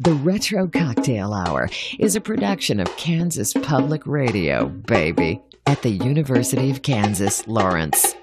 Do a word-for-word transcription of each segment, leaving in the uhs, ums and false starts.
The Retro Cocktail Hour is a production of Kansas Public Radio, baby, at the University of Kansas, Lawrence.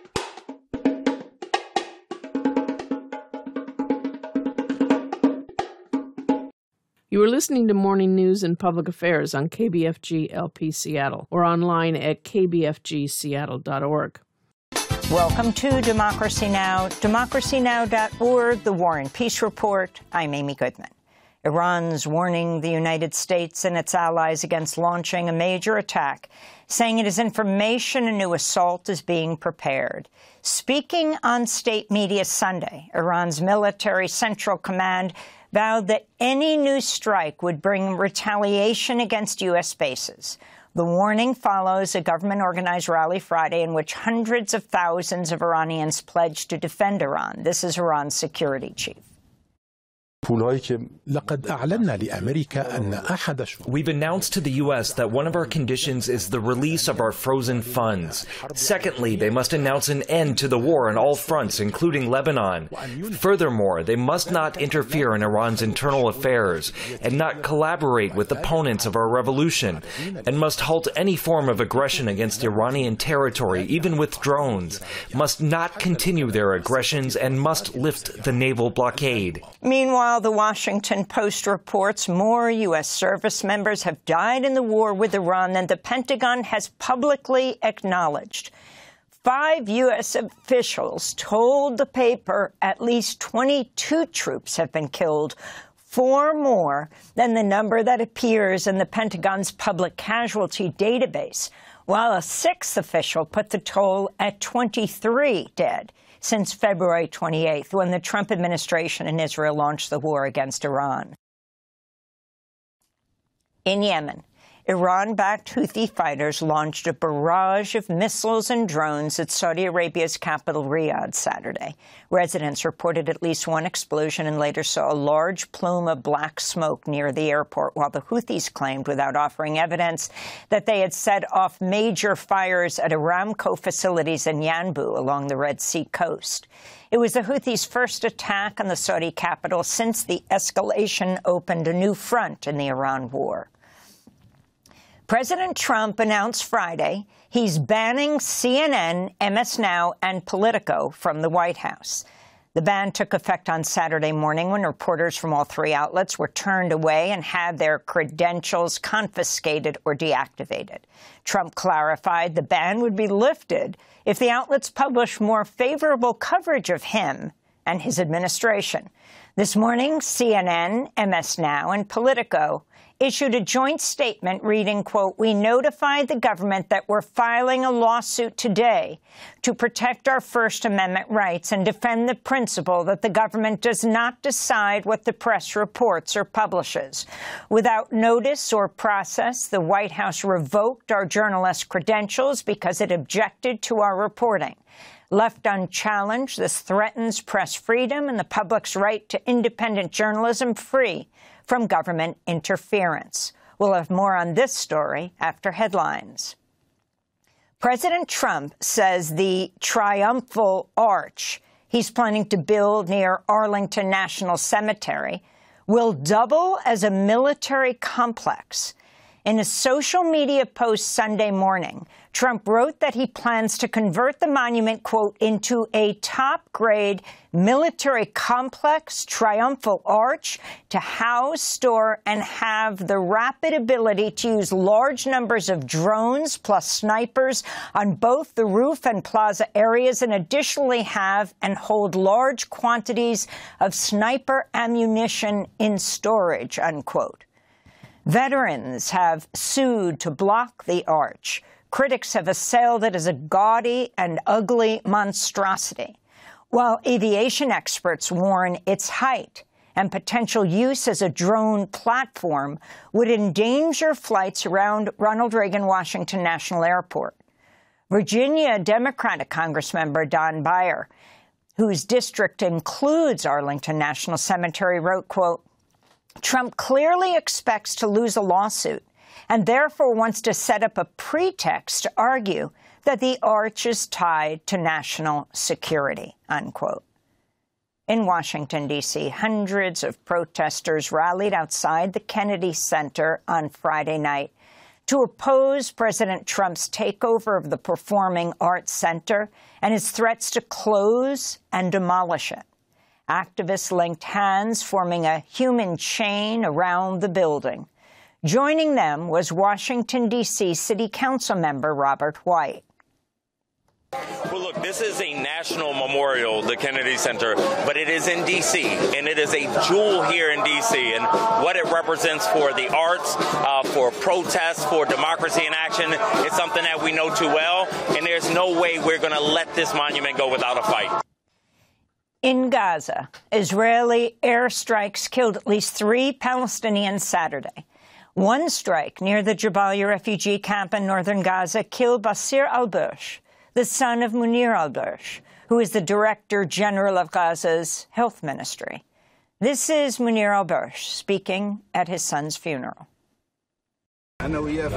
You are listening to Morning News and Public Affairs on K B F G L P Seattle or online at k b f g seattle dot org. Welcome to Democracy Now!, democracy now dot org, The War and Peace Report. I'm Amy Goodman. Iran's warning the United States and its allies against launching a major attack, saying it has information a new assault is being prepared. Speaking on state media Sunday, Iran's military central command vowed that any new strike would bring retaliation against U S bases. The warning follows a government-organized rally Friday in which hundreds of thousands of Iranians pledged to defend Iran. This is Iran's security chief. لقد أعلنا لأمريكا أن أحد We've announced to the U S that one of our conditions is the release of our frozen funds. Secondly, they must announce an end to the war on all fronts, including Lebanon. Furthermore, they must not interfere in Iran's internal affairs and not collaborate with opponents of our revolution, and must halt any form of aggression against Iranian territory, even with drones, must not continue their aggressions, and must lift the naval blockade. Meanwhile, the Washington Post reports more U S service members have died in the war with Iran than the Pentagon has publicly acknowledged. Five U S officials told the paper at least twenty-two troops have been killed, four more than the number that appears in the Pentagon's public casualty database, while a sixth official put the toll at twenty-three dead since February twenty-eighth, when the Trump administration and Israel launched the war against Iran. In Yemen, Iran-backed Houthi fighters launched a barrage of missiles and drones at Saudi Arabia's capital, Riyadh, Saturday. Residents reported at least one explosion and later saw a large plume of black smoke near the airport, while the Houthis claimed, without offering evidence, that they had set off major fires at Aramco facilities in Yanbu along the Red Sea coast. It was the Houthis' first attack on the Saudi capital since the escalation opened a new front in the Iran war. President Trump announced Friday he's banning C N N, M S Now, and Politico from the White House. The ban took effect on Saturday morning when reporters from all three outlets were turned away and had their credentials confiscated or deactivated. Trump clarified the ban would be lifted if the outlets published more favorable coverage of him and his administration. This morning, C N N, M S Now, and Politico issued a joint statement reading, quote, "We notified the government that we're filing a lawsuit today to protect our First Amendment rights and defend the principle that the government does not decide what the press reports or publishes. Without notice or process, the White House revoked our journalist credentials because it objected to our reporting. Left unchallenged, this threatens press freedom and the public's right to independent journalism free from government interference." We'll have more on this story after headlines. President Trump says the Triumphal Arch he's planning to build near Arlington National Cemetery will double as a military complex. In a social media post Sunday morning, Trump wrote that he plans to convert the monument, quote, into a top-grade military complex, Triumphal Arch, to house, store, and have the rapid ability to use large numbers of drones plus snipers on both the roof and plaza areas, and additionally have and hold large quantities of sniper ammunition in storage, unquote. Veterans have sued to block the arch. Critics have assailed it as a gaudy and ugly monstrosity, while aviation experts warn its height and potential use as a drone platform would endanger flights around Ronald Reagan Washington National Airport. Virginia Democratic Congressmember Don Beyer, whose district includes Arlington National Cemetery, wrote, quote, "Trump clearly expects to lose a lawsuit and therefore wants to set up a pretext to argue that the arch is tied to national security," unquote. In Washington, D C, hundreds of protesters rallied outside the Kennedy Center on Friday night to oppose President Trump's takeover of the Performing Arts Center and his threats to close and demolish it. Activists linked hands, forming a human chain around the building. Joining them was Washington, D C City Council member Robert White. Well, look, this is a national memorial, the Kennedy Center, but it is in D C, and it is a jewel here in D C, and what it represents for the arts, uh, for protests, for democracy in action, is something that we know too well, and there's no way we're going to let this monument go without a fight. In Gaza, Israeli airstrikes killed at least three Palestinians Saturday. One strike near the Jabalia refugee camp in northern Gaza killed Basir al-Bursh, the son of Munir al-Bursh, who is the Director General of Gaza's health ministry. This is Munir al-Bursh speaking at his son's funeral. I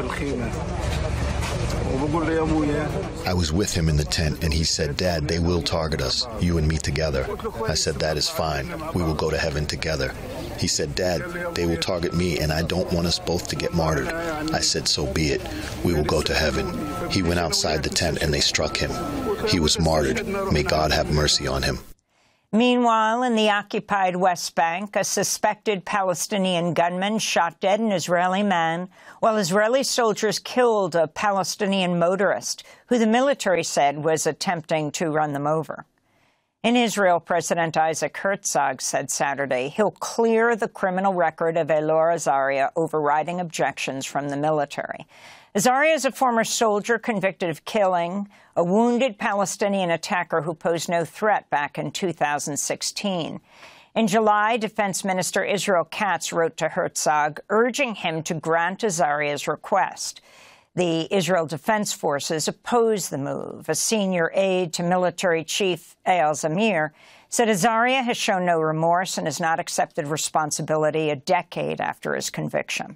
was with him in the tent, and he said, "Dad, they will target us, you and me together." I said, "That is fine. We will go to heaven together." He said, "Dad, they will target me, and I don't want us both to get martyred." I said, "So be it. We will go to heaven." He went outside the tent, and they struck him. He was martyred. May God have mercy on him. Meanwhile, in the occupied West Bank, a suspected Palestinian gunman shot dead an Israeli man, while Israeli soldiers killed a Palestinian motorist, who the military said was attempting to run them over. In Israel, President Isaac Herzog said Saturday he'll clear the criminal record of Elor Azaria, overriding objections from the military. Azaria is a former soldier convicted of killing a wounded Palestinian attacker who posed no threat back in two thousand sixteen. In July, Defense Minister Israel Katz wrote to Herzog, urging him to grant Azaria's request. The Israel Defense Forces opposed the move. A senior aide to military chief Eyal Zamir said Azaria has shown no remorse and has not accepted responsibility a decade after his conviction.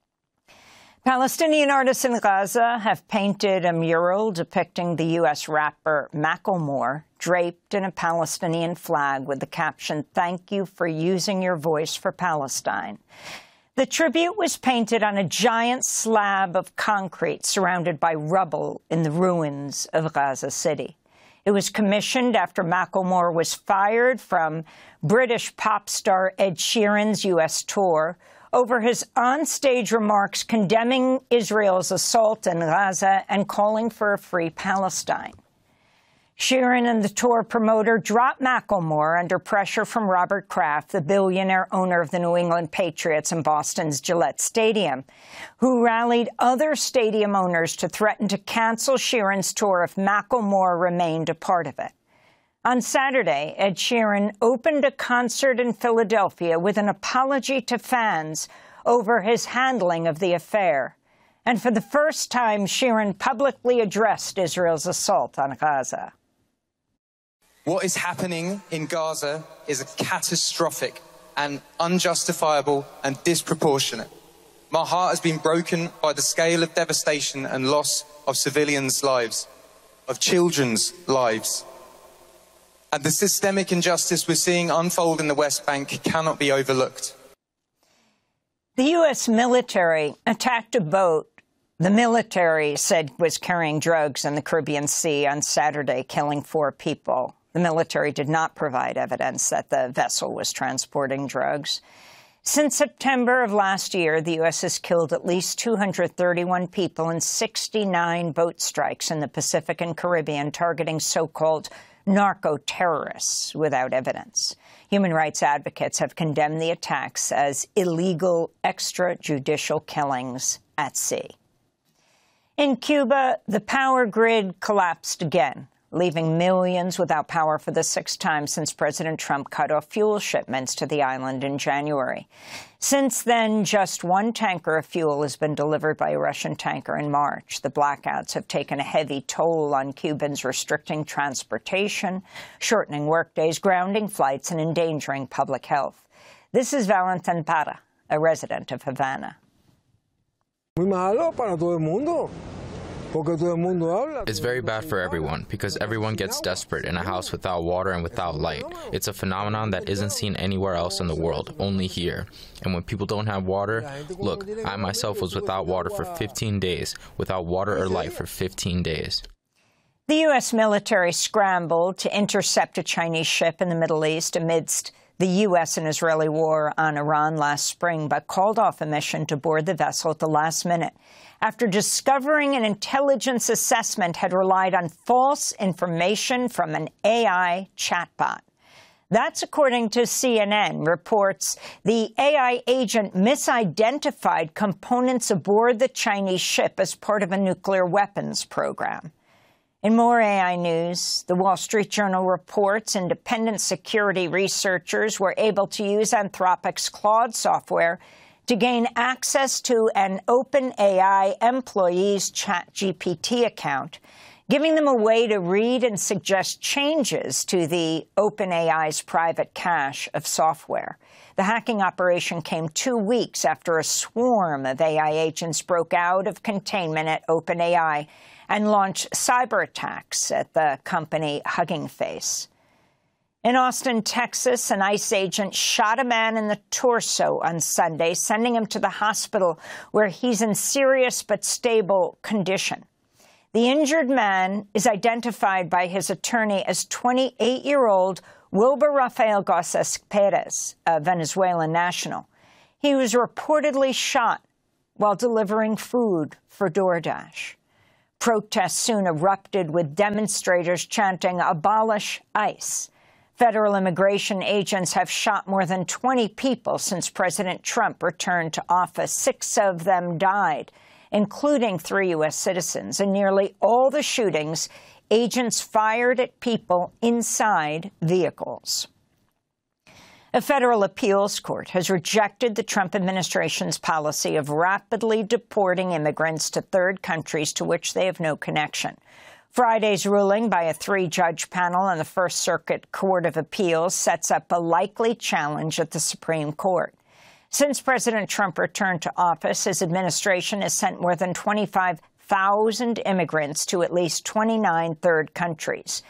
Palestinian artists in Gaza have painted a mural depicting the U S rapper Macklemore draped in a Palestinian flag with the caption, "Thank you for using your voice for Palestine." The tribute was painted on a giant slab of concrete surrounded by rubble in the ruins of Gaza City. It was commissioned after Macklemore was fired from British pop star Ed Sheeran's U S tour over his onstage remarks condemning Israel's assault in Gaza and calling for a free Palestine. Sheeran and the tour promoter dropped Macklemore under pressure from Robert Kraft, the billionaire owner of the New England Patriots and Boston's Gillette Stadium, who rallied other stadium owners to threaten to cancel Sheeran's tour if Macklemore remained a part of it. On Saturday, Ed Sheeran opened a concert in Philadelphia with an apology to fans over his handling of the affair. And for the first time, Sheeran publicly addressed Israel's assault on Gaza. What is happening in Gaza is catastrophic and unjustifiable and disproportionate. My heart has been broken by the scale of devastation and loss of civilians' lives, of children's lives. And the systemic injustice we're seeing unfold in the West Bank cannot be overlooked. The U S military attacked a boat the military said was carrying drugs in the Caribbean Sea on Saturday, killing four people. The military did not provide evidence that the vessel was transporting drugs. Since September of last year, the U S has killed at least two hundred thirty-one people in sixty-nine boat strikes in the Pacific and Caribbean, targeting so-called narco-terrorists without evidence. Human rights advocates have condemned the attacks as illegal extrajudicial killings at sea. In Cuba, the power grid collapsed again, leaving millions without power for the sixth time since President Trump cut off fuel shipments to the island in January. Since then, just one tanker of fuel has been delivered by a Russian tanker in March. The blackouts have taken a heavy toll on Cubans, restricting transportation, shortening workdays, grounding flights, and endangering public health. This is Valentin Parra, a resident of Havana. Muy malo para todo el mundo. It's very bad for everyone because everyone gets desperate in a house without water and without light. It's a phenomenon that isn't seen anywhere else in the world, only here. And when people don't have water, look, I myself was without water for fifteen days, without water or light for fifteen days. The U S military scrambled to intercept a Chinese ship in the Middle East amidst the U S and Israeli war on Iran last spring, but called off a mission to board the vessel at the last minute after discovering an intelligence assessment had relied on false information from an A I chatbot. That's according to C N N, reports the A I agent misidentified components aboard the Chinese ship as part of a nuclear weapons program. In more A I news, the Wall Street Journal reports independent security researchers were able to use Anthropic's Claude software to gain access to an OpenAI employee's ChatGPT account, giving them a way to read and suggest changes to the OpenAI's private cache of software. The hacking operation came two weeks after a swarm of A I agents broke out of containment at OpenAI and launched cyber attacks at the company Hugging Face. In Austin, Texas, an ICE agent shot a man in the torso on Sunday, sending him to the hospital where he's in serious but stable condition. The injured man is identified by his attorney as twenty-eight-year-old Wilber Rafael Garces Perez, a Venezuelan national. He was reportedly shot while delivering food for DoorDash. Protests soon erupted with demonstrators chanting, "Abolish ICE." Federal immigration agents have shot more than twenty people since President Trump returned to office. Six of them died, including three U S citizens. In nearly all the shootings, agents fired at people inside vehicles. A federal appeals court has rejected the Trump administration's policy of rapidly deporting immigrants to third countries to which they have no connection. Friday's ruling by a three-judge panel on the First Circuit Court of Appeals sets up a likely challenge at the Supreme Court. Since President Trump returned to office, his administration has sent more than twenty-five thousand immigrants to at least twenty-nine third countries.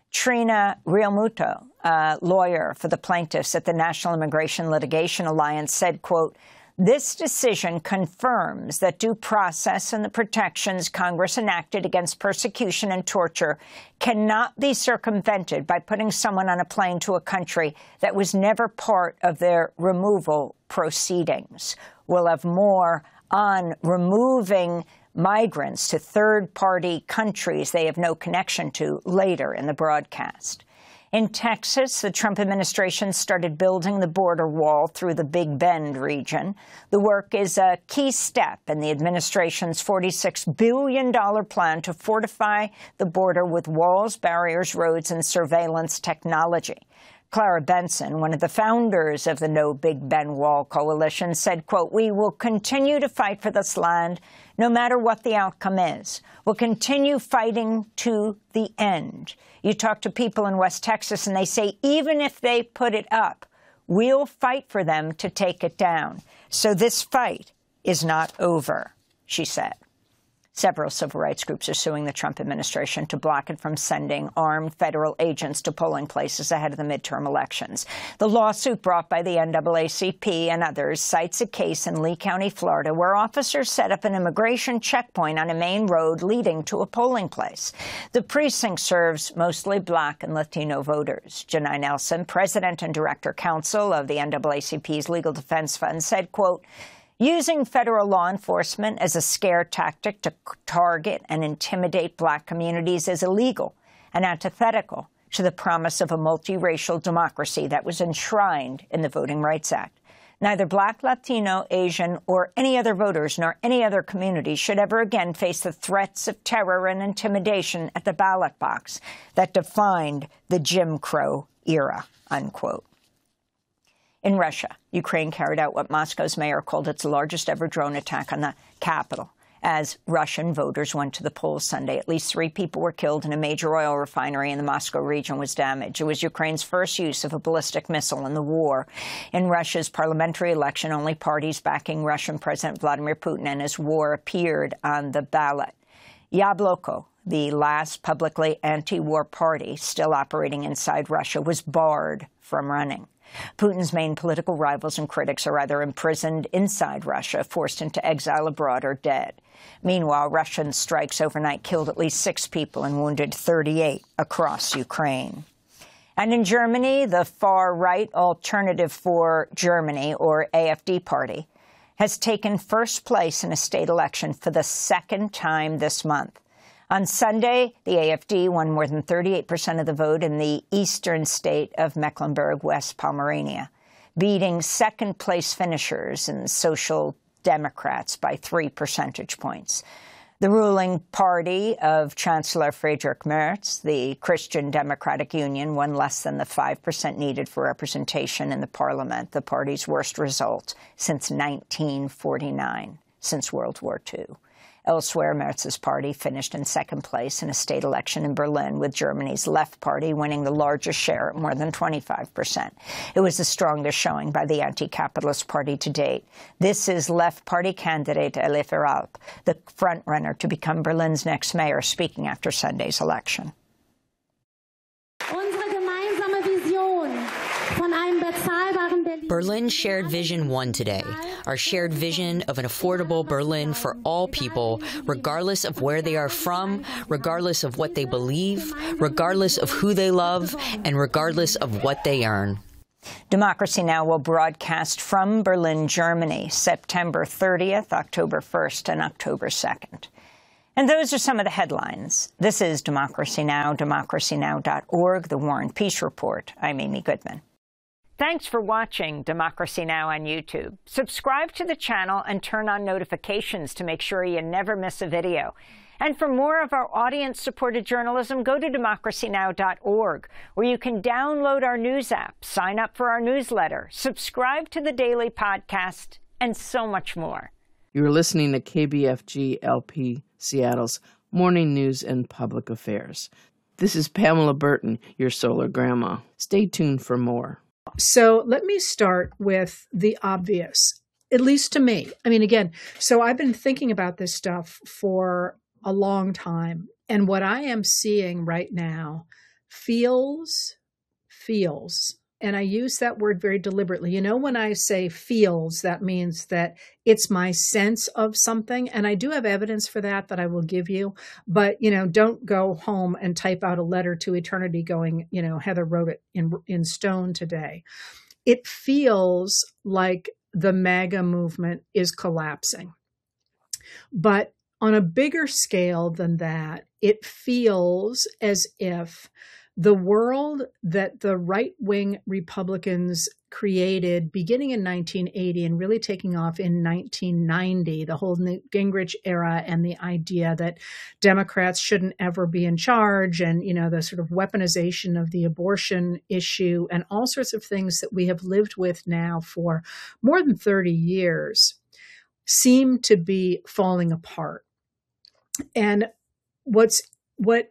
Trina Realmuto, a lawyer for the plaintiffs at the National Immigration Litigation Alliance, said, quote, "This decision confirms that due process and the protections Congress enacted against persecution and torture cannot be circumvented by putting someone on a plane to a country that was never part of their removal proceedings." We'll have more on removing migrants to third-party countries they have no connection to later in the broadcast. In Texas, the Trump administration started building the border wall through the Big Bend region. The work is a key step in the administration's forty-six billion dollars plan to fortify the border with walls, barriers, roads, and surveillance technology. Clara Benson, one of the founders of the No Big Bend Wall Coalition, said, quote, "We will continue to fight for this land no matter what the outcome is. We'll continue fighting to the end." You talk to people in West Texas and they say, even if they put it up, we'll fight for them to take it down. So this fight is not over, she said. Several civil rights groups are suing the Trump administration to block it from sending armed federal agents to polling places ahead of the midterm elections. The lawsuit brought by the N double A C P and others cites a case in Lee County, Florida, where officers set up an immigration checkpoint on a main road leading to a polling place. The precinct serves mostly Black and Latino voters. Janai Nelson, president and director counsel of the N double A C P's Legal Defense Fund, said, quote, "Using federal law enforcement as a scare tactic to target and intimidate Black communities is illegal and antithetical to the promise of a multiracial democracy that was enshrined in the Voting Rights Act. Neither Black, Latino, Asian, or any other voters nor any other community should ever again face the threats of terror and intimidation at the ballot box that defined the Jim Crow era," unquote. In Russia, Ukraine carried out what Moscow's mayor called its largest ever drone attack on the capital. As Russian voters went to the polls Sunday, at least three people were killed and a major oil refinery in the Moscow region was damaged. It was Ukraine's first use of a ballistic missile in the war. In Russia's parliamentary election, only parties backing Russian President Vladimir Putin and his war appeared on the ballot. Yabloko, the last publicly anti-war party still operating inside Russia, was barred from running. Putin's main political rivals and critics are either imprisoned inside Russia, forced into exile abroad, or dead. Meanwhile, Russian strikes overnight killed at least six people and wounded thirty-eight across Ukraine. And in Germany, the far-right Alternative for Germany, or A F D party, has taken first place in a state election for the second time this month. On Sunday, the A F D won more than thirty-eight percent of the vote in the eastern state of Mecklenburg-West Pomerania, beating second-place finishers and Social Democrats by three percentage points. The ruling party of Chancellor Friedrich Merz, the Christian Democratic Union, won less than the five percent needed for representation in the parliament, the party's worst result since nineteen forty-nine, since World War Two. Elsewhere, Merz's party finished in second place in a state election in Berlin, with Germany's Left Party winning the largest share at more than twenty-five percent. It was the strongest showing by the anti-capitalist party to date. This is Left Party candidate Elif Eralp, the frontrunner to become Berlin's next mayor, speaking after Sunday's election. Berlin Shared Vision won today. Our shared vision of an affordable Berlin for all people, regardless of where they are from, regardless of what they believe, regardless of who they love, and regardless of what they earn. Democracy Now! Will broadcast from Berlin, Germany, September thirtieth, October first, and October second. And those are some of the headlines. This is Democracy Now!, democracy now dot org, the War and Peace Report. I'm Amy Goodman. Thanks for watching Democracy Now! On YouTube. Subscribe to the channel and turn on notifications to make sure you never miss a video. And for more of our audience-supported journalism, go to democracy now dot org, where you can download our news app, sign up for our newsletter, subscribe to the daily podcast, and so much more. You're listening to K B F G L P Seattle's Morning News and Public Affairs. This is Pamela Burton, your solar grandma. Stay tuned for more. So let me start with the obvious, at least to me. I mean, again, so I've been thinking about this stuff for a long time. And what I am seeing right now feels, feels, and I use that word very deliberately. You know, when I say feels, that means that it's my sense of something. And I do have evidence for that that I will give you. But, you know, don't go home and type out a letter to eternity going, you know, Heather wrote it in, in stone today. It feels like the MAGA movement is collapsing. But on a bigger scale than that, it feels as if the world that the right-wing Republicans created beginning in nineteen eighty and really taking off in nineteen ninety, the whole Newt Gingrich era and the idea that Democrats shouldn't ever be in charge, and, you know, the sort of weaponization of the abortion issue and all sorts of things that we have lived with now for more than thirty years seem to be falling apart. And what's what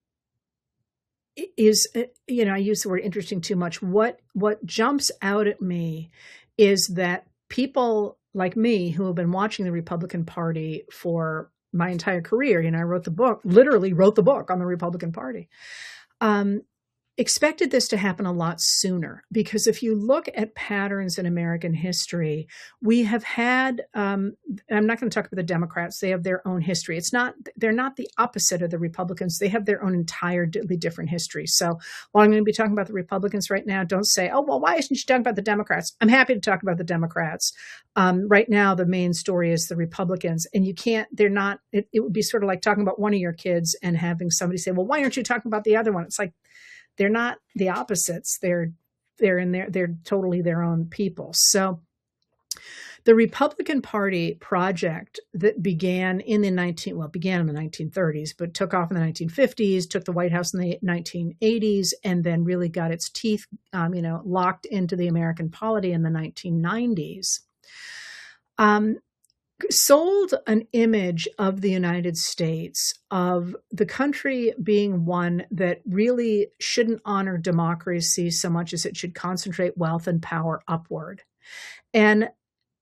is, you know, I use the word interesting too much. What what jumps out at me is that people like me who have been watching the Republican Party for my entire career, you know, I wrote the book, literally wrote the book on the Republican Party, um, expected this to happen a lot sooner. Because if you look at patterns in American history, we have had, um, I'm not going to talk about the Democrats, they have their own history. It's not, they're not the opposite of the Republicans. They have their own entirely different history. So while I'm going to be talking about the Republicans right now, don't say, oh, well, why isn't she talking about the Democrats? I'm happy to talk about the Democrats. Um, right now, the main story is the Republicans. And you can't, they're not, it, it would be sort of like talking about one of your kids and having somebody say, well, why aren't you talking about the other one? It's like, they're not the opposites. They're they're in their they're totally their own people. So the Republican Party project that began in the nineteen well began in the nineteen thirties, but took off in the nineteen fifties, took the White House in the nineteen eighties, and then really got its teeth um, you know locked into the American polity in the nineteen nineties. Um, sold an image of the United States, of the country being one that really shouldn't honor democracy so much as it should concentrate wealth and power upward. And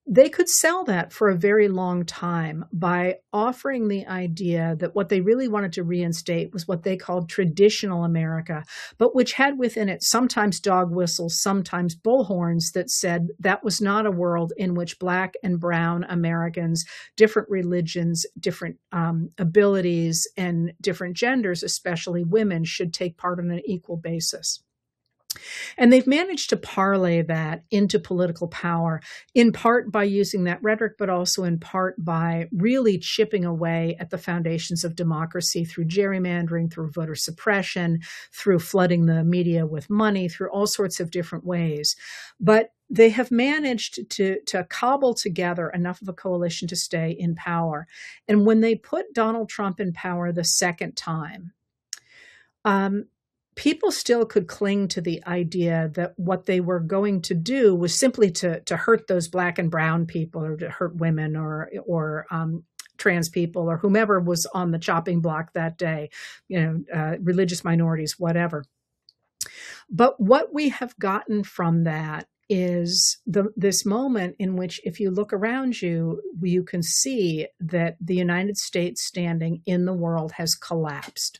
they could sell that for a very long time by offering the idea that what they really wanted to reinstate was what they called traditional America, but which had within it sometimes dog whistles, sometimes bullhorns that said that was not a world in which Black and brown Americans, different religions, different um, abilities, and different genders, especially women, should take part on an equal basis. And they've managed to parlay that into political power, in part by using that rhetoric, but also in part by really chipping away at the foundations of democracy through gerrymandering, through voter suppression, through flooding the media with money, through all sorts of different ways. But they have managed to, to cobble together enough of a coalition to stay in power. And when they put Donald Trump in power the second time, um, people still could cling to the idea that what they were going to do was simply to, to hurt those Black and brown people, or to hurt women, or or um, trans people, or whomever was on the chopping block that day, you know, uh, religious minorities, whatever. But what we have gotten from that is the, this moment in which, if you look around you, you can see that the United States standing in the world has collapsed.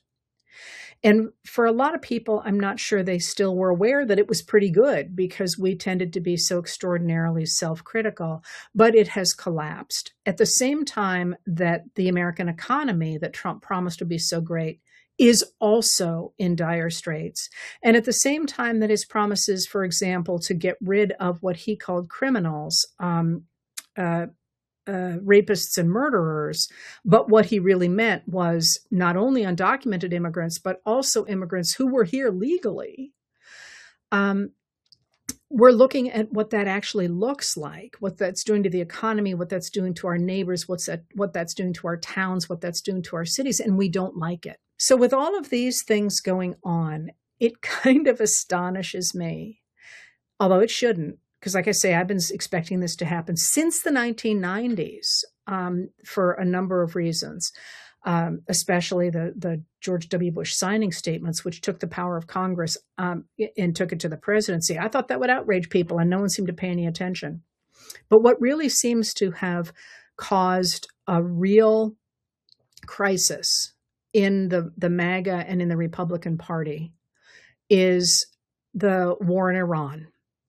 And for a lot of people, I'm not sure they still were aware that it was pretty good, because we tended to be so extraordinarily self-critical, but it has collapsed. At the same time that the American economy that Trump promised would be so great is also in dire straits. And at the same time that his promises, for example, to get rid of what he called criminals, um, uh, Uh, rapists and murderers, but what he really meant was not only undocumented immigrants, but also immigrants who were here legally. Um, we're looking at what that actually looks like, what that's doing to the economy, what that's doing to our neighbors, what's that, what that's doing to our towns, what that's doing to our cities, and we don't like it. So with all of these things going on, it kind of astonishes me, although it shouldn't. Because like I say, I've been expecting this to happen since the nineteen nineties um, for a number of reasons, um, especially the, the George W. Bush signing statements, which took the power of Congress um, and took it to the presidency. I thought that would outrage people, and no one seemed to pay any attention. But what really seems to have caused a real crisis in the, the MAGA and in the Republican Party is the war in Iran,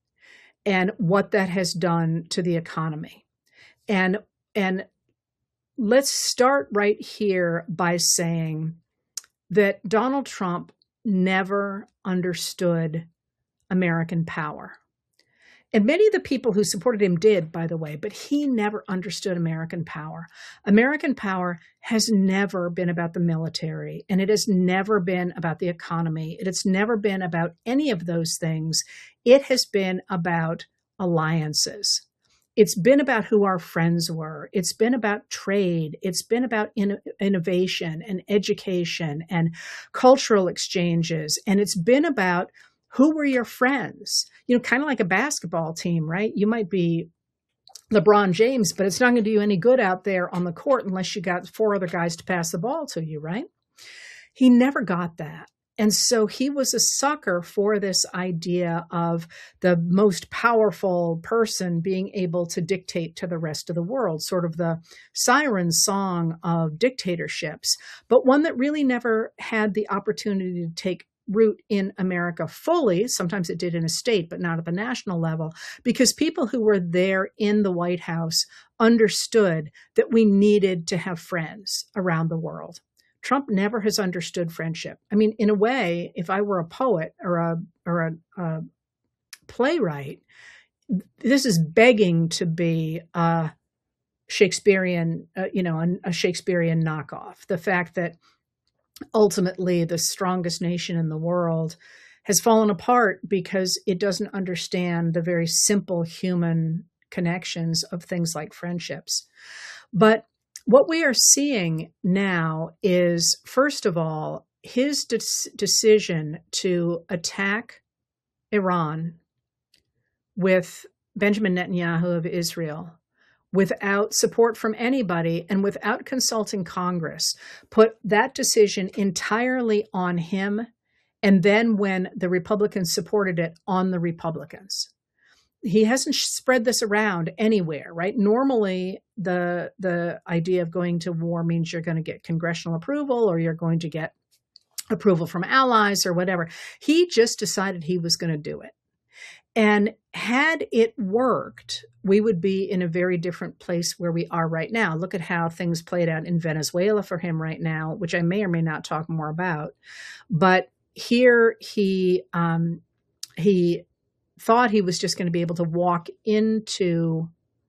and what that has done to the economy. And, and let's start right here by saying that Donald Trump never understood American power. And many of the people who supported him did, by the way, but he never understood American power. American power has never been about the military, and it has never been about the economy. It has never been about any of those things. It has been about alliances. It's been about who our friends were. It's been about trade. It's been about in- innovation and education and cultural exchanges. And it's been about who were your friends? You know, kind of like a basketball team, right? You might be LeBron James, but it's not going to do you any good out there on the court unless you got four other guys to pass the ball to you, right? He never got that. And so he was a sucker for this idea of the most powerful person being able to dictate to the rest of the world, sort of the siren song of dictatorships, but one that really never had the opportunity to take root in America fully. Sometimes it did in a state, but not at the national level, because people who were there in the White House understood that we needed to have friends around the world. Trump never has understood friendship. I mean, in a way, if I were a poet or a or a, a playwright, this is begging to be a Shakespearean, uh, you know, a, a Shakespearean knockoff. The fact that ultimately the strongest nation in the world has fallen apart because it doesn't understand the very simple human connections of things like friendships. But what we are seeing now is, first of all, his de- decision to attack Iran with Benjamin Netanyahu of Israel without support from anybody and without consulting Congress, put that decision entirely on him. And then when the Republicans supported it, on the Republicans. he hasn't spread this around anywhere, right? Normally, the the idea of going to war means you're going to get congressional approval or you're going to get approval from allies or whatever. He just decided he was going to do it. And had it worked, we would be in a very different place where we are right now. Look at how things played out in Venezuela for him right now, which I may or may not talk more about. But here he um, he thought he was just going to be able to walk into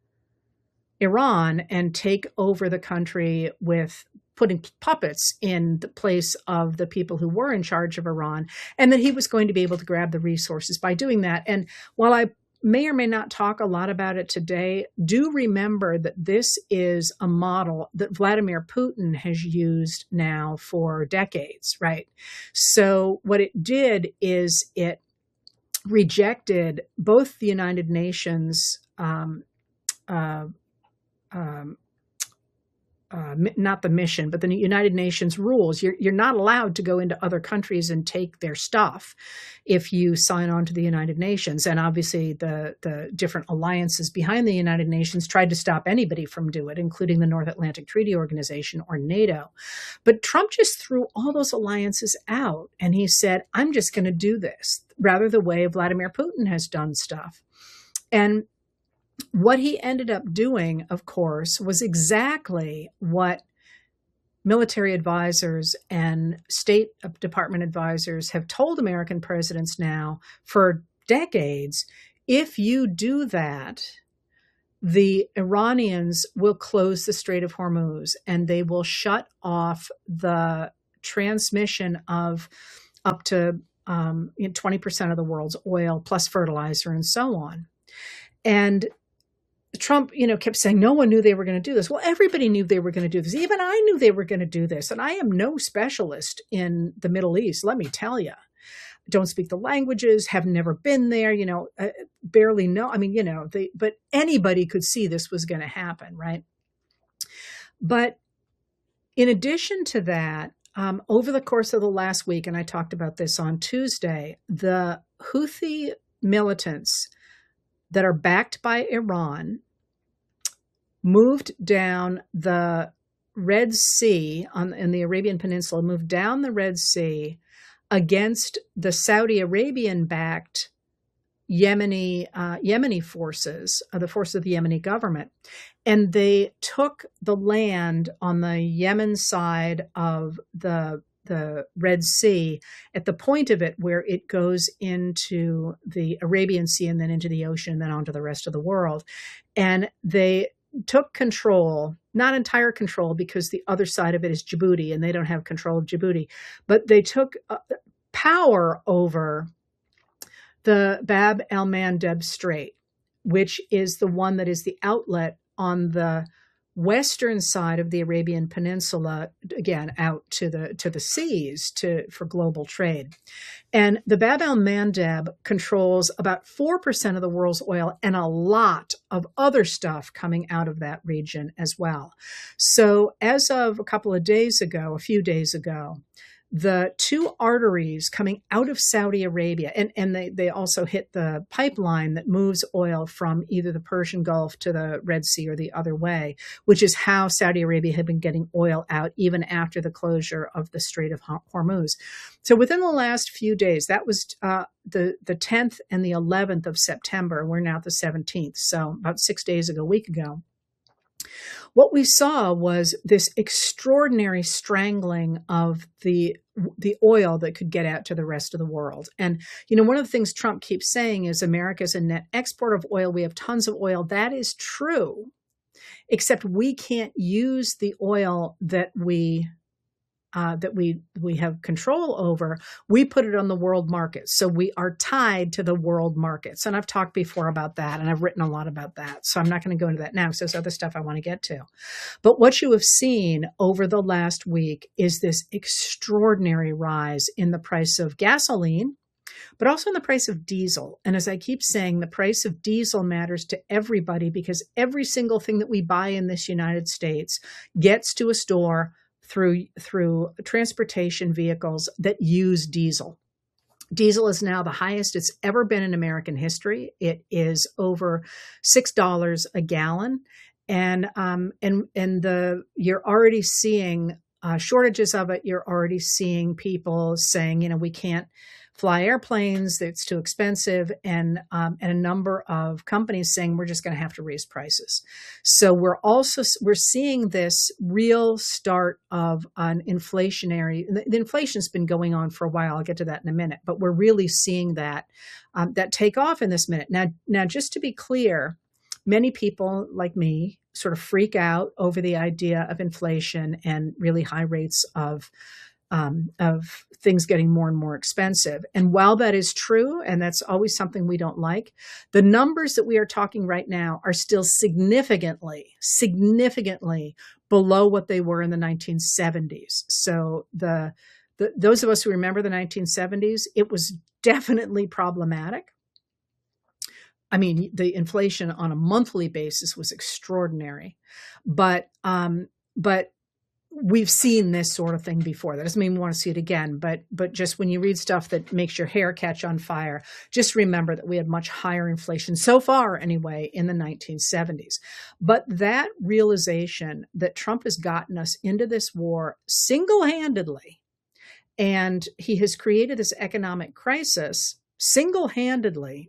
Iran and take over the country with putting puppets in the place of the people who were in charge of Iran, and that he was going to be able to grab the resources by doing that. And while I may or may not talk a lot about it today, do remember that this is a model that Vladimir Putin has used now for decades, right? So what it did is it rejected both the United Nations um, uh, um, Uh, not the mission, but the United Nations rules. You're, you're not allowed to go into other countries and take their stuff if you sign on to the United Nations. And obviously the, the different alliances behind the United Nations tried to stop anybody from doing it, including the North Atlantic Treaty Organization, or NATO. But Trump just threw all those alliances out, and he said, I'm just going to do this, rather the way Vladimir Putin has done stuff. And what he ended up doing, of course, was exactly what military advisors and State Department advisors have told American presidents now for decades. If you do that, the Iranians will close the Strait of Hormuz and they will shut off the transmission of up to um, twenty percent of the world's oil plus fertilizer and so on. And Trump, you know, kept saying no one knew they were going to do this. Well, everybody knew they were going to do this. Even I knew they were going to do this. And I am no specialist in the Middle East, let me tell you. Don't speak the languages, have never been there, you know, uh, barely know. I mean, you know, they, but anybody could see this was going to happen, right? But in addition to that, um, over the course of the last week, and I talked about this on Tuesday, the Houthi militants that are backed by Iran moved down the Red Sea on in the Arabian Peninsula, moved down the Red Sea against the Saudi Arabian-backed Yemeni uh, Yemeni forces, uh, the forces of the Yemeni government, and they took the land on the Yemen side of the the Red Sea at the point of it where it goes into the Arabian Sea and then into the ocean and then onto the rest of the world. And they took control, not entire control, because the other side of it is Djibouti and they don't have control of Djibouti, but they took uh, power over the Bab el-Mandeb Strait, which is the one that is the outlet on the western side of the Arabian Peninsula, again, out to the to the seas to for global trade. And the Bab el-Mandeb controls about four percent of the world's oil and a lot of other stuff coming out of that region as well. So as of a couple of days ago, a few days ago, the two arteries coming out of Saudi Arabia, and, and they, they also hit the pipeline that moves oil from either the Persian Gulf to the Red Sea or the other way, which is how Saudi Arabia had been getting oil out even after the closure of the Strait of Hormuz. So within the last few days, that was uh, the, the tenth and the eleventh of September. We're now at the seventeenth, so about six days ago, a week ago. What we saw was this extraordinary strangling of the the oil that could get out to the rest of the world. And, you know, one of the things Trump keeps saying is America's a net exporter of oil. We have tons of oil. That is true, except we can't use the oil that we Uh, that we we have control over. We put it on the world markets. So we are tied to the world markets. And I've talked before about that, and I've written a lot about that. So I'm not going to go into that now because there's other stuff I want to get to. But what you have seen over the last week is this extraordinary rise in the price of gasoline, but also in the price of diesel. And as I keep saying, the price of diesel matters to everybody because every single thing that we buy in this United States gets to a store through through transportation vehicles that use diesel. Diesel is now the highest it's ever been in American history. It is over six dollars a gallon. And um, and and the you're already seeing uh, shortages of it. You're already seeing people saying, you know, we can't fly airplanes, it's too expensive, and um, and a number of companies saying we're just going to have to raise prices. So we're also we're seeing this real start of an inflationary. The, the inflation's been going on for a while. I'll get to that in a minute, but we're really seeing that um, that take off in this minute. Now, now, just to be clear, many people like me sort of freak out over the idea of inflation and really high rates of Um, of things getting more and more expensive. And while that is true, and that's always something we don't like, the numbers that we are talking right now are still significantly, significantly below what they were in the nineteen seventies. So the, the those of us who remember the nineteen seventies, it was definitely problematic. I mean, the inflation on a monthly basis was extraordinary, but um, but we've seen this sort of thing before. That doesn't mean we want to see it again, but but just when you read stuff that makes your hair catch on fire, just remember that we had much higher inflation so far anyway in the nineteen seventies. But that realization that Trump has gotten us into this war single-handedly, and he has created this economic crisis single-handedly,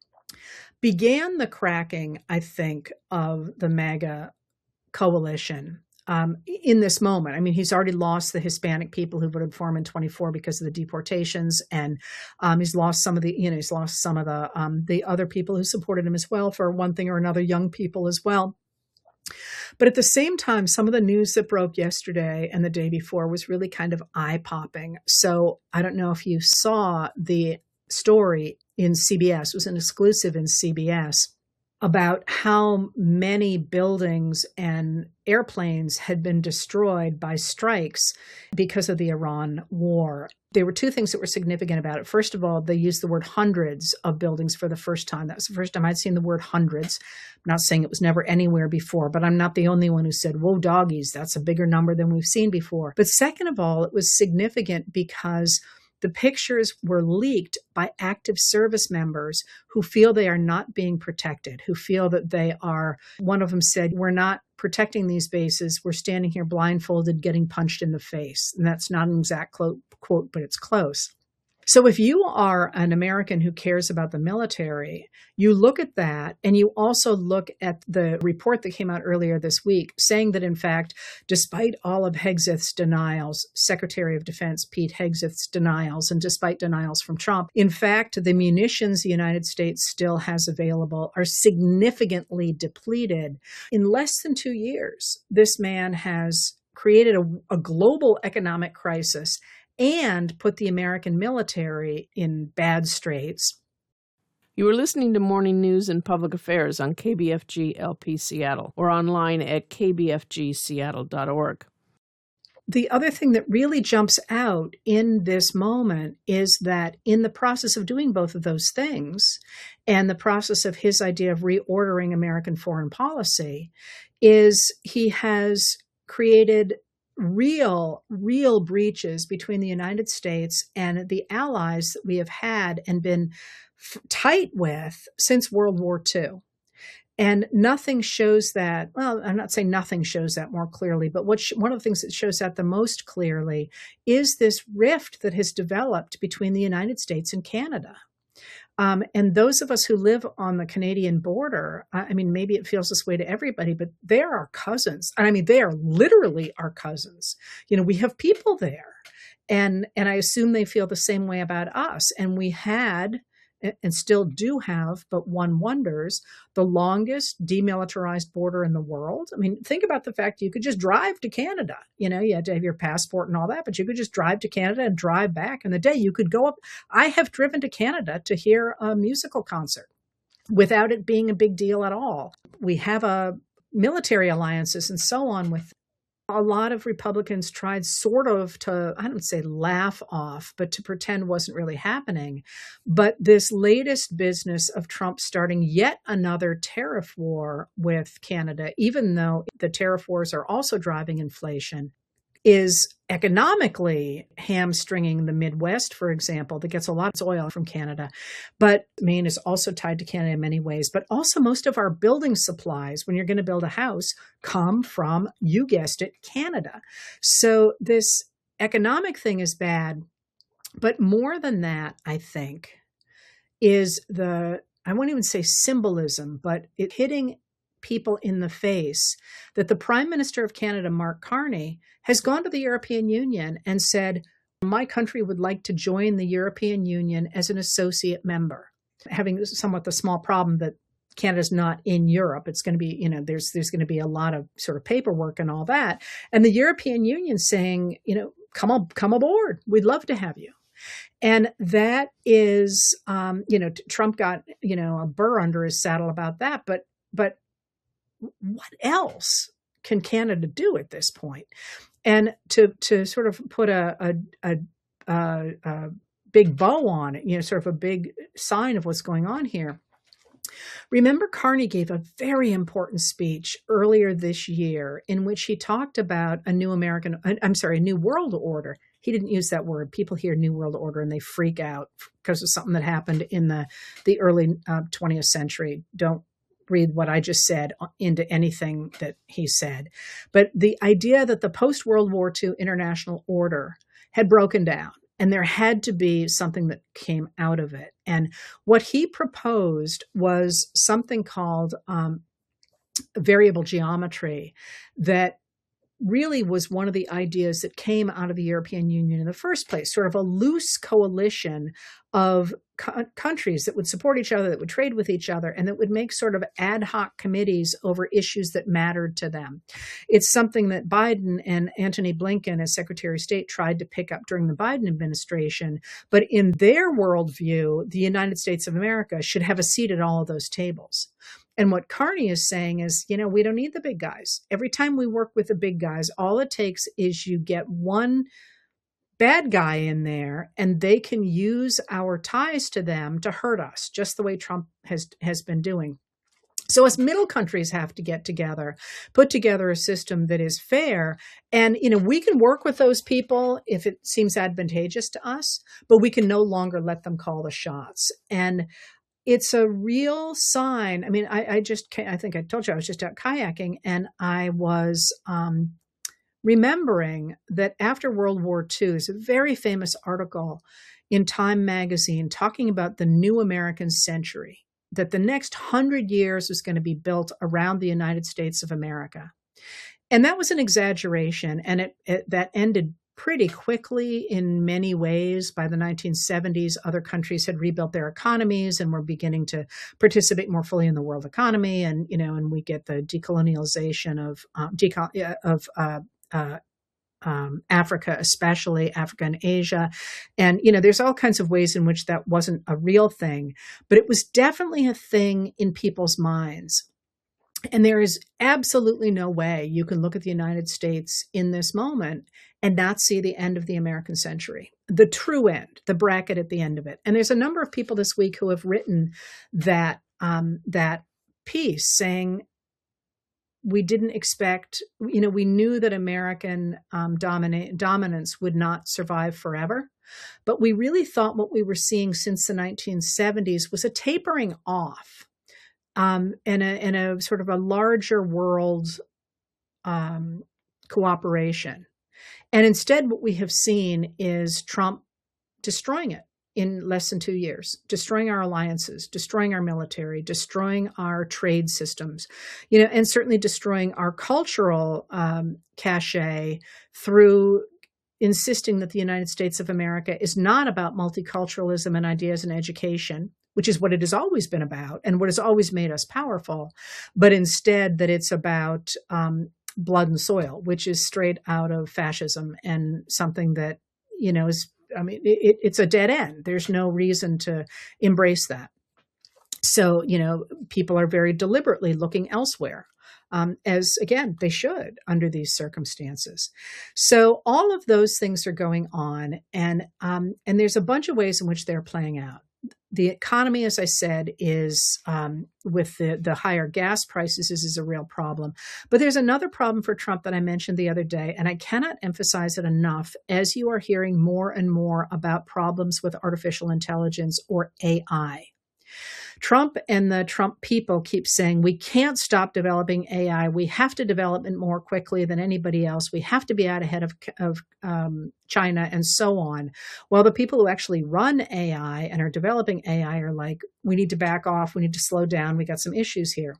began the cracking, I think, of the MAGA coalition Um, in this moment. I mean, he's already lost the Hispanic people who voted for him in twenty-four because of the deportations, and um, he's lost some of the, you know, he's lost some of the um, the other people who supported him as well, for one thing or another, young people as well. But at the same time, some of the news that broke yesterday and the day before was really kind of eye-popping. So I don't know if you saw the story in C B S. It was an exclusive in C B S about how many buildings and airplanes had been destroyed by strikes because of the Iran war. There were two things that were significant about it. First of all, they used the word hundreds of buildings for the first time. That was the first time I'd seen the word hundreds. I'm not saying it was never anywhere before, but I'm not the only one who said, whoa, doggies, that's a bigger number than we've seen before. But second of all, it was significant because the pictures were leaked by active service members who feel they are not being protected, who feel that they are, one of them said, we're not protecting these bases. We're standing here blindfolded, getting punched in the face. And that's not an exact quote, but it's close. So if you are an American who cares about the military, you look at that, and you also look at the report that came out earlier this week saying that, in fact, despite all of Hegseth's denials, Secretary of Defense Pete Hegseth's denials, and despite denials from Trump, in fact, the munitions the United States still has available are significantly depleted. In less than two years, this man has created a, a global economic crisis and put the American military in bad straits. You are listening to Morning News and Public Affairs on K B F G L P Seattle or online at k b f g seattle dot org. The other thing that really jumps out in this moment is that in the process of doing both of those things, and the process of his idea of reordering American foreign policy, is he has created real, real breaches between the United States and the allies that we have had and been f- tight with since World War Two. And nothing shows that, well, I'm not saying nothing shows that more clearly, but what sh- one of the things that shows that the most clearly is this rift that has developed between the United States and Canada. Um, and those of us who live on the Canadian border, I mean, maybe it feels this way to everybody, but they're our cousins. I mean, they are literally our cousins. You know, we have people there, and and I assume they feel the same way about us. And we had, and still do have, but one wonders, the longest demilitarized border in the world. I mean, think about the fact you could just drive to Canada. You know, you had to have your passport and all that, but you could just drive to Canada and drive back. In the day, you could go up. I have driven to Canada to hear a musical concert without it being a big deal at all. We have a military alliances and so on with. A lot of Republicans tried sort of to, I don't say laugh off, but to pretend wasn't really happening. But this latest business of Trump starting yet another tariff war with Canada, even though the tariff wars are also driving inflation, is economically hamstringing the Midwest, for example, that gets a lot of oil from Canada. But Maine is also tied to Canada in many ways. But also most of our building supplies, when you're going to build a house, come from, you guessed it, Canada. So this economic thing is bad. But more than that, I think, is the, I won't even say symbolism, but it hitting people in the face that the Prime Minister of Canada, Mark Carney, has gone to the European Union and said, my country would like to join the European Union as an associate member, having somewhat the small problem that Canada's not in Europe. It's going to be, you know, there's there's going to be a lot of sort of paperwork and all that. And the European Union saying, you know, come on, come aboard. We'd love to have you. And that is, um, you know, Trump got, you know, a burr under his saddle about that. But but what else can Canada do at this point? And to to sort of put a a, a, a, a big bow on it, you know, sort of a big sign of what's going on here. Remember, Carney gave a very important speech earlier this year in which he talked about a new American, I'm sorry, a new world order. He didn't use that word. People hear New World Order and they freak out because of something that happened in the, the early uh, twentieth century. Don't read what I just said into anything that he said. But the idea that the post-World War Two international order had broken down and there had to be something that came out of it. And what he proposed was something called um, variable geometry that really was one of the ideas that came out of the European Union in the first place, sort of a loose coalition of co- countries that would support each other, that would trade with each other, and that would make sort of ad hoc committees over issues that mattered to them. It's something that Biden and Antony Blinken, as Secretary of State, tried to pick up during the Biden administration. But in their worldview, the United States of America should have a seat at all of those tables. And what Carney is saying is, you know, we don't need the big guys. Every time we work with the big guys, all it takes is you get one bad guy in there and they can use our ties to them to hurt us, just the way Trump has, has been doing. So us middle countries have to get together, put together a system that is fair. And, you know, we can work with those people if it seems advantageous to us, but we can no longer let them call the shots. And it's a real sign. I mean, I, I just, I think I told you I was just out kayaking and I was um, remembering that after World War Two, there's a very famous article in Time magazine talking about the new American century, that the next hundred years was going to be built around the United States of America. And that was an exaggeration. And it, it that ended pretty quickly in many ways. By the nineteen seventies, other countries had rebuilt their economies and were beginning to participate more fully in the world economy. And, you know, and we get the decolonialization of, um, decol- of uh, uh, um, Africa, especially Africa and Asia. And, you know, there's all kinds of ways in which that wasn't a real thing, but it was definitely a thing in people's minds. And there is absolutely no way you can look at the United States in this moment and not see the end of the American century, the true end, the bracket at the end of it. And there's a number of people this week who have written that um, that piece saying, we didn't expect, you know, we knew that American um, domina- dominance would not survive forever, but we really thought what we were seeing since the nineteen seventies was a tapering off. Um, and, a, and a sort of a larger world um, cooperation. And instead, what we have seen is Trump destroying it in less than two years, destroying our alliances, destroying our military, destroying our trade systems, you know, and certainly destroying our cultural um, cachet through insisting that the United States of America is not about multiculturalism and ideas and education, which is what it has always been about and what has always made us powerful, but instead that it's about um, blood and soil, which is straight out of fascism and something that, you know, is, I mean, it, it's a dead end. There's no reason to embrace that. So, you know, people are very deliberately looking elsewhere. Um, as, again, they should under these circumstances. So all of those things are going on, and um, and there's a bunch of ways in which they're playing out. the economy, as I said, is um, with the, the higher gas prices is, is a real problem. But there's another problem for Trump that I mentioned the other day, and I cannot emphasize it enough as you are hearing more and more about problems with artificial intelligence or A I. Trump and the Trump people keep saying, we can't stop developing A I. We have to develop it more quickly than anybody else. We have to be out ahead of, of um, China and so on. Well, the people who actually run A I and are developing A I are like, we need to back off. We need to slow down. We got some issues here.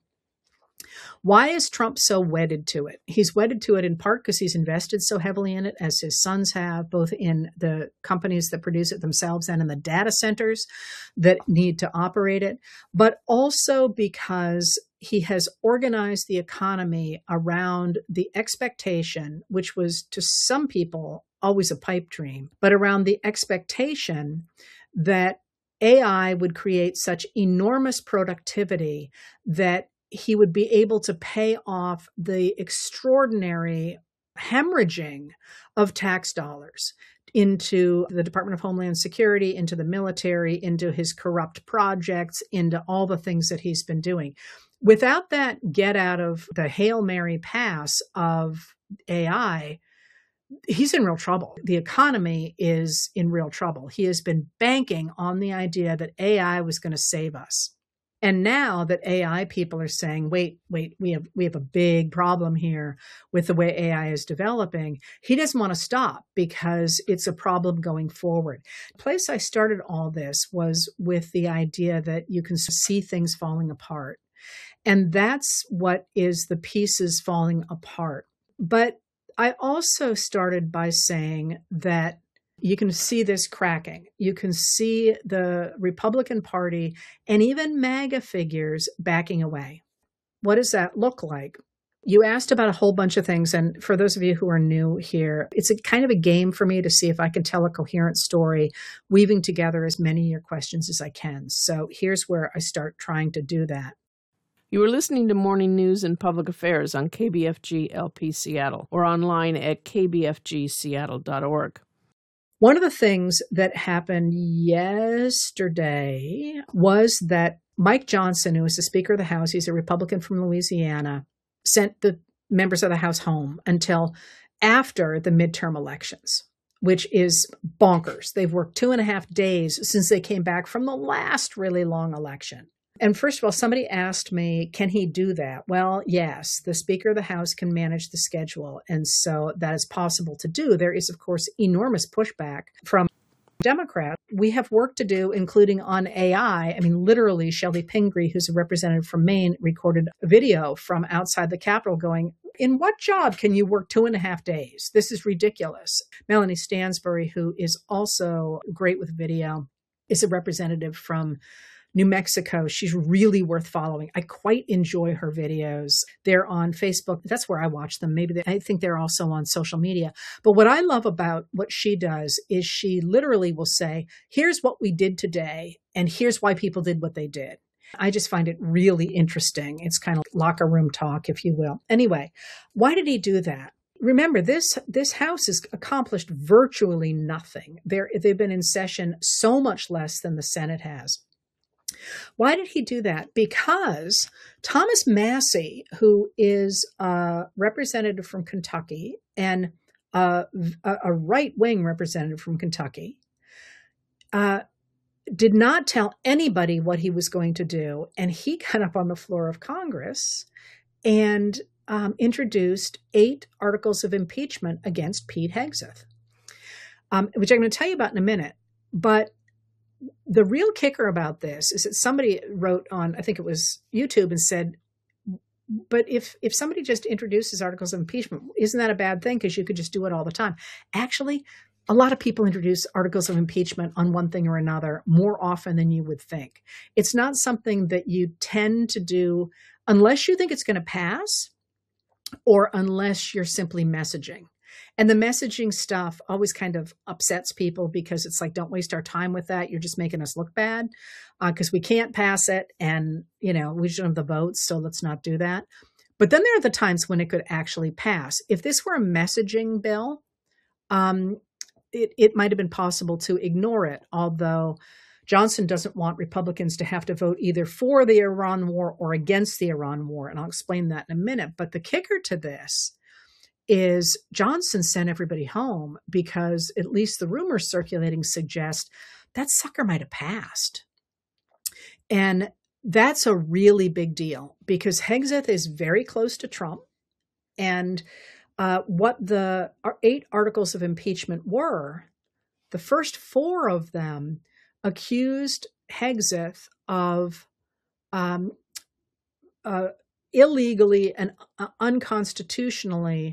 Why is Trump so wedded to it? He's wedded to it in part because he's invested so heavily in it, as his sons have, both in the companies that produce it themselves and in the data centers that need to operate it, but also because he has organized the economy around the expectation, which was to some people always a pipe dream, but around the expectation that A I would create such enormous productivity that he would be able to pay off the extraordinary hemorrhaging of tax dollars into the Department of Homeland Security, into the military, into his corrupt projects, into all the things that he's been doing. Without that get out of the Hail Mary pass of A I, he's in real trouble. The economy is in real trouble. He has been banking on the idea that A I was going to save us. And now that A I people are saying, wait, wait, we have we have a big problem here with the way A I is developing, he doesn't want to stop because it's a problem going forward. The place I started all this was with the idea that you can see things falling apart. And that's what is the pieces falling apart. But I also started by saying that you can see this cracking. You can see the Republican Party and even MAGA figures backing away. What does that look like? You asked about a whole bunch of things. And for those of you who are new here, it's a kind of a game for me to see if I can tell a coherent story, weaving together as many of your questions as I can. So here's where I start trying to do that. You are listening to Morning News and Public Affairs on K B F G L P Seattle or online at k b f g seattle dot org. One of the things that happened yesterday was that Mike Johnson, who is the Speaker of the House, he's a Republican from Louisiana, sent the members of the House home until after the midterm elections, which is bonkers. They've worked two and a half days since they came back from the last really long election. And first of all, somebody asked me, can he do that? Well, yes, the Speaker of the House can manage the schedule. And so that is possible to do. There is, of course, enormous pushback from Democrats. We have work to do, including on A I. I mean, literally, Shelby Pingree, who's a representative from Maine, recorded a video from outside the Capitol going, in what job can you work two and a half days? This is ridiculous. Melanie Stansbury, who is also great with video, is a representative from New Mexico. She's really worth following. I quite enjoy her videos. They're on Facebook. That's where I watch them. Maybe they, I think they're also on social media. But what I love about what she does is she literally will say, here's what we did today, and here's why people did what they did. I just find it really interesting. It's kind of locker room talk, if you will. Anyway, why did he do that? Remember, this this House has accomplished virtually nothing. They're, they've been in session so much less than the Senate has. Why did he do that? Because Thomas Massie, who is a representative from Kentucky and a, a right-wing representative from Kentucky, uh, did not tell anybody what he was going to do. And he got up on the floor of Congress and um, introduced eight articles of impeachment against Pete Hegseth, um, which I'm going to tell you about in a minute. But the real kicker about this is that somebody wrote on, I think it was YouTube, and said, but if if somebody just introduces articles of impeachment, isn't that a bad thing? Because you could just do it all the time. Actually, a lot of people introduce articles of impeachment on one thing or another more often than you would think. It's not something that you tend to do unless you think it's going to pass or unless you're simply messaging. And the messaging stuff always kind of upsets people because it's like, don't waste our time with that. You're just making us look bad because uh, we can't pass it. And, you know, we don't have the votes, so let's not do that. But then there are the times when it could actually pass. If this were a messaging bill, um, it, it might have been possible to ignore it, although Johnson doesn't want Republicans to have to vote either for the Iran war or against the Iran war. And I'll explain that in a minute. But the kicker to this is Johnson sent everybody home because at least the rumors circulating suggest that sucker might have passed. And that's a really big deal because Hegseth is very close to Trump. And uh, what the eight articles of impeachment were, the first four of them accused Hegseth of um, uh, illegally and uh, unconstitutionally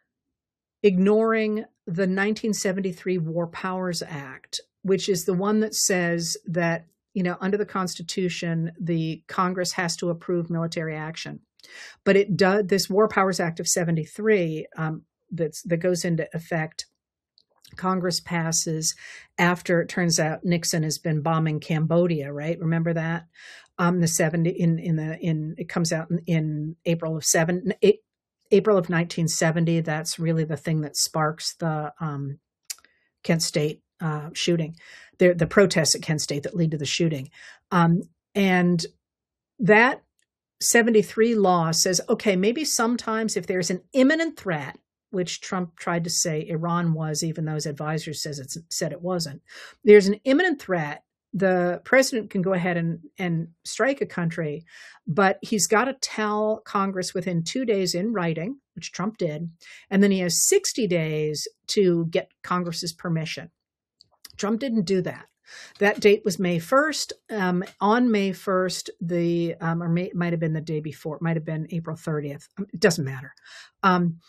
ignoring the nineteen seventy-three War Powers Act, which is the one that says that, you know, under the Constitution, the Congress has to approve military action. But it does, this War Powers Act of seventy-three um, that's, that goes into effect, Congress passes after it turns out Nixon has been bombing Cambodia, right? Remember that? Um, the seventy in in the in it comes out in, in April of seven. Eight, April of nineteen seventy, that's really the thing that sparks the um, Kent State uh, shooting, the, the protests at Kent State that lead to the shooting. Um, and that seventy-three law says, okay, maybe sometimes if there's an imminent threat, which Trump tried to say Iran was, even though his advisors says it's, said it wasn't, there's an imminent threat, the president can go ahead and, and strike a country, but he's got to tell Congress within two days in writing, which Trump did, and then he has sixty days to get Congress's permission. Trump didn't do that. That date was May first. Um, on May first, the um, or may, it might have been the day before, it might have been April thirtieth. It doesn't matter. Um,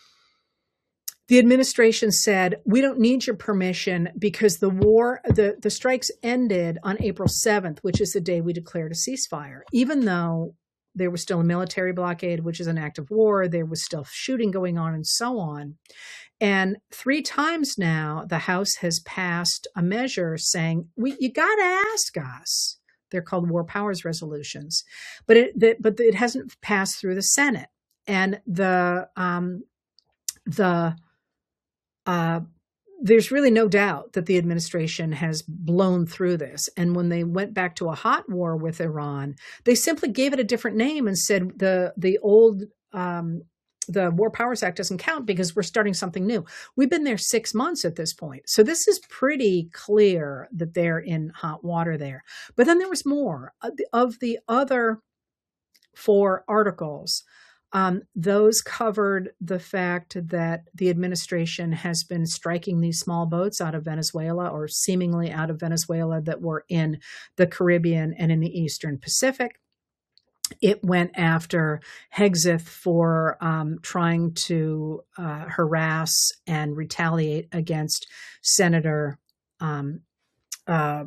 The administration said, we don't need your permission because the war, the, the strikes ended on April seventh, which is the day we declared a ceasefire. Even though there was still a military blockade, which is an act of war, there was still shooting going on and so on. And three times now, the House has passed a measure saying, we, you got to ask us. They're called War Powers resolutions. But it, the, but it hasn't passed through the Senate. And the um, the Uh, there's really no doubt that the administration has blown through this. And when they went back to a hot war with Iran, they simply gave it a different name and said the the old um, the War Powers Act doesn't count because we're starting something new. We've been there six months at this point. So this is pretty clear that they're in hot water there. But then there was more. Of the other four articles, Um, those covered the fact that the administration has been striking these small boats out of Venezuela or seemingly out of Venezuela that were in the Caribbean and in the Eastern Pacific. It went after Hegseth for um, trying to uh, harass and retaliate against Senator um, uh,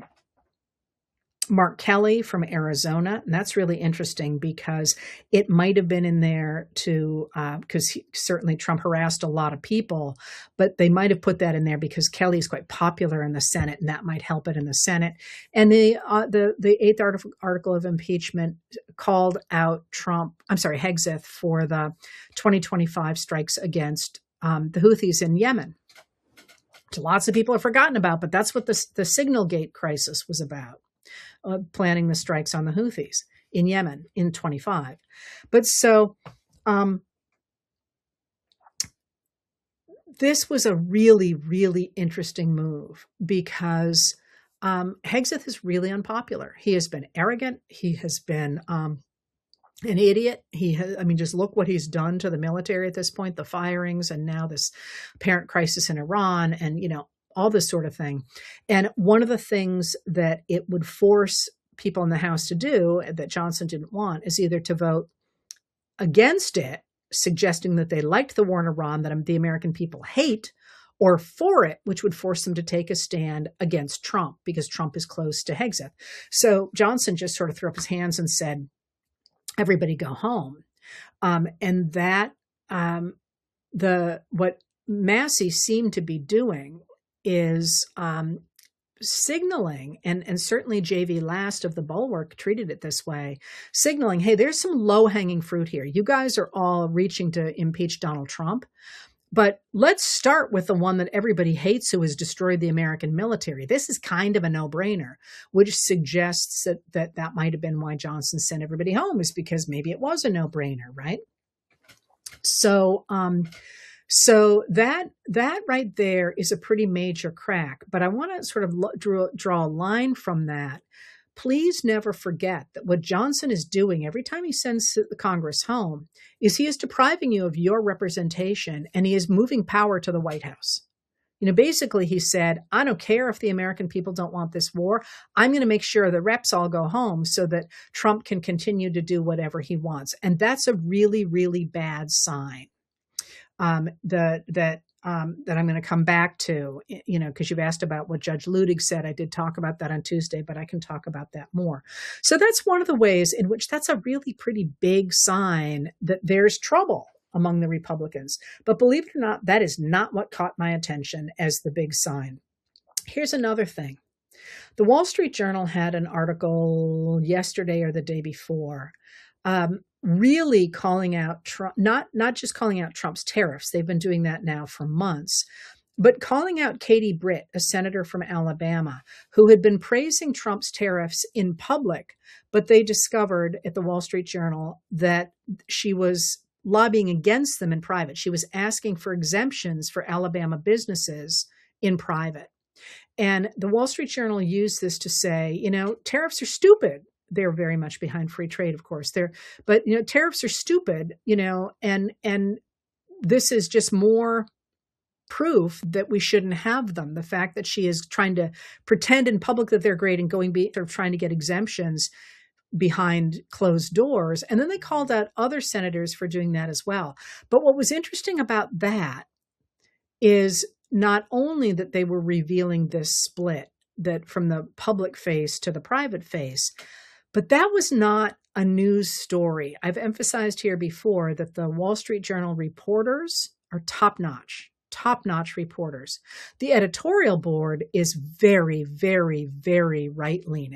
Mark Kelly from Arizona. And that's really interesting because it might have been in there to, because uh, certainly Trump harassed a lot of people, but they might have put that in there because Kelly is quite popular in the Senate and that might help it in the Senate. And the uh, the, the eighth article, article of impeachment called out Trump, I'm sorry, Hegseth for the twenty twenty-five strikes against um, the Houthis in Yemen. Which lots of people have forgotten about, but that's what the, the Signal Gate crisis was about. Uh, planning the strikes on the Houthis in Yemen in twenty-five. But so um, this was a really, really interesting move because um, Hegseth is really unpopular. He has been arrogant. He has been um, an idiot. He has, I mean, just look what he's done to the military at this point, the firings, and now this apparent crisis in Iran and, you know, all this sort of thing. And one of the things that it would force people in the House to do that Johnson didn't want is either to vote against it, suggesting that they liked the war in Iran that the American people hate, or for it, which would force them to take a stand against Trump because Trump is close to Hegseth. So Johnson just sort of threw up his hands and said, everybody go home. Um, and that um, the what Massey seemed to be doing is um, signaling, and, and certainly J V Last of the Bulwark treated it this way, signaling, hey, there's some low-hanging fruit here. You guys are all reaching to impeach Donald Trump, But let's start with the one that everybody hates, who has destroyed the American military. This is kind of a no-brainer, which suggests that that, that might have been why Johnson sent everybody home, is because maybe it was a no-brainer, right? So, um, so that that right there is a pretty major crack. But I want to sort of lo- draw, draw a line from that. Please never forget that what Johnson is doing every time he sends the Congress home is he is depriving you of your representation, and he is moving power to the White House. You know, basically he said, I don't care if the American people don't want this war. I'm going to make sure the reps all go home so that Trump can continue to do whatever he wants. And that's a really, really bad sign. Um, the, that Um, that I'm going to come back to, you know, because you've asked about what Judge Ludig said. I did talk about that on Tuesday, but I can talk about that more. So that's one of the ways in which that's a really pretty big sign that there's trouble among the Republicans. But believe it or not, that is not what caught my attention as the big sign. Here's another thing. The Wall Street Journal had an article yesterday or the day before, um, really calling out Trump, not, not just calling out Trump's tariffs. They've been doing that now for months, but calling out Katie Britt, a senator from Alabama, who had been praising Trump's tariffs in public, but they discovered at the Wall Street Journal that she was lobbying against them in private. She was asking for exemptions for Alabama businesses in private. And the Wall Street Journal used this to say, you know, tariffs are stupid. They're very much behind free trade, of course. They're, but you know, tariffs are stupid, you know, and and this is just more proof that we shouldn't have them. The fact that she is trying to pretend in public that they're great and going be sort of trying to get exemptions behind closed doors. And then they called out other senators for doing that as well. But what was interesting about that is not only that they were revealing this split, that from the public face to the private face, but that was not a news story. I've emphasized here before that the Wall Street Journal reporters are top-notch, top-notch reporters. The editorial board is very, very, very right-leaning.